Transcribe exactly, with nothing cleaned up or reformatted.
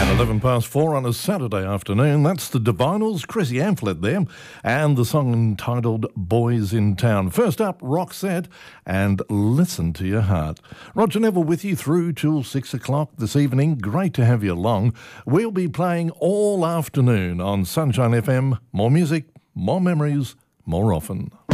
eleven past four on a Saturday afternoon. That's the Divinals, Chrissy Amphlett there, and the song entitled Boys in Town. First up, Roxette and Listen to Your Heart. Roger Neville with you through till six o'clock this evening. Great to have you along. We'll be playing all afternoon on Sunshine F M. More music, more memories, more often.